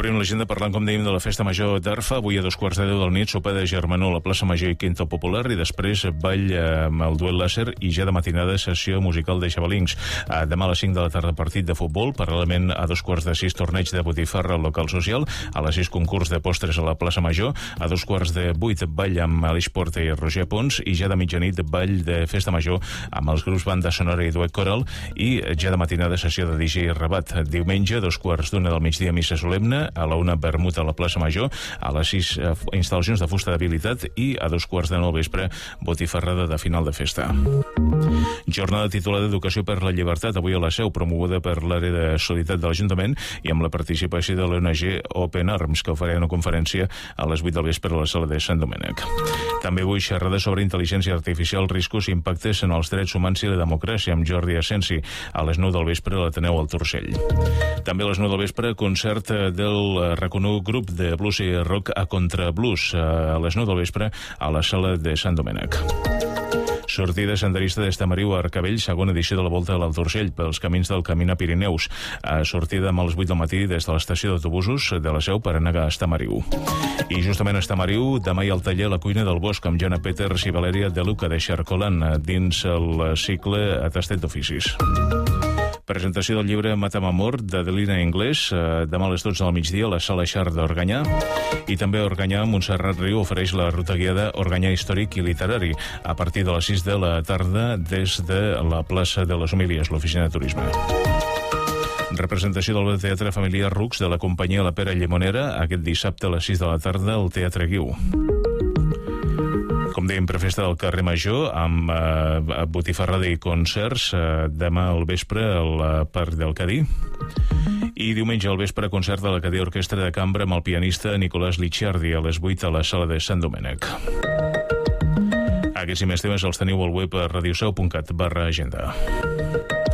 Obrim l'agenda parlant, com dèiem, de la festa major d'Arfa. Avui a 2:15 del nit, sopar de germanor a la plaça Major i Quinta Popular, i després ball amb el duel làser i ja de matinada sessió musical de xavalins. Demà a les 5 de la tarda partit de futbol, paral·lelament a 5:45 torneig de botifarra al local social, a les 6 concurs de postres a la plaça Major, a 7:45 ball amb Aleix Porta i Roger Pons, i ja de mitjanit ball de festa major amb els grups Banda Sonora i Duet Coral, i ja de matinada sessió de DJ Rabat. Diumenge, 2:15 del migdia, missa solemne, a la 1 vermut a la plaça Major, a les 6 instal·lacions de fusta d'habilitat, i a 2:15 del vespre botifarrada de final de festa. Jornada titulada Educació per la Llibertat, avui a la Seu, promoguda per l'àrea de solidaritat de l'Ajuntament i amb la participació de l'ONG Open Arms, que oferirà una conferència a les 8 del vespre a la sala de Sant Domènec. També avui xerrada sobre intel·ligència artificial, riscos i impactes en els drets humans i la democràcia, amb Jordi Asensi, a les 9 del vespre a l'Ateneu al Torcell. També a les 9 del vespre, concert del reconegut grup de blues i rock a Contrablues, a les 9 del vespre a la sala de Sant Domènec. Sortida senderista d'Estamariu a Arcavell, segona edició de la Volta a l'Altorcell pels camins del Camí Pirineus. Sortida amb les 8 del matí des de l'estació d'autobusos de la Seu per anar a Estamariu. I justament a Estamariu, demà hi ha el taller La Cuina del Bosc amb Jana Peters i Valèria De Luca de Xarcolan dins el cicle Atestat d'Oficis. Presentació del llibre Matam Amor, d'Adelina Inglés, demà a les 12 del migdia a la Sala Xar d'Organyà. I també a Organyà, Montserrat Riu ofereix la ruta guiada Organyà Històric i Literari a partir de les 6 de la tarda des de la plaça de les Homilies, l'oficina de turisme. Representació del Teatre Familiar Rux de la companyia La Pera Llimonera aquest dissabte a les 6 de la tarda al Teatre Guiu. Com dèiem, prefesta del carrer Major amb botifarrada i concerts demà al vespre al Parc del Cadí. I diumenge al vespre concert de l'Acadèmia Orquestra de Cambra amb el pianista Nicolás Licciardi a les 8 a la sala de Sant Domènec. Aquests i més temes els teniu al web a radioseu.cat/agenda.